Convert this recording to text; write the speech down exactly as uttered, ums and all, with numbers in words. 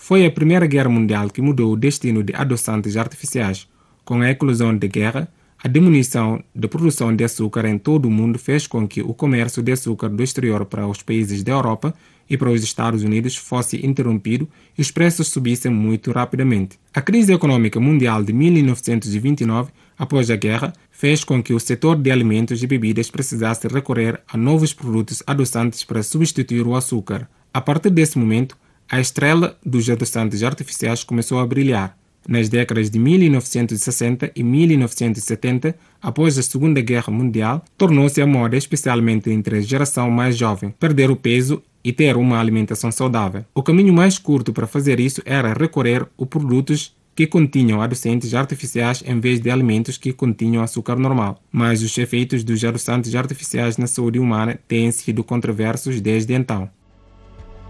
Foi a Primeira Guerra Mundial que mudou o destino de adoçantes artificiais. Com a eclosão da guerra, a diminuição da produção de açúcar em todo o mundo fez com que o comércio de açúcar do exterior para os países da Europa e para os Estados Unidos fosse interrompido e os preços subissem muito rapidamente. A crise econômica mundial de mil novecentos e vinte e nove, após a guerra, fez com que o setor de alimentos e bebidas precisasse recorrer a novos produtos adoçantes para substituir o açúcar. A partir desse momento, a estrela dos adoçantes artificiais começou a brilhar. Nas décadas de mil novecentos e sessenta e mil novecentos e setenta, após a Segunda Guerra Mundial, tornou-se a moda, especialmente entre a geração mais jovem, perder o peso e ter uma alimentação saudável. O caminho mais curto para fazer isso era recorrer a produtos que continham adoçantes artificiais em vez de alimentos que continham açúcar normal. Mas os efeitos dos adoçantes artificiais na saúde humana têm sido controversos desde então.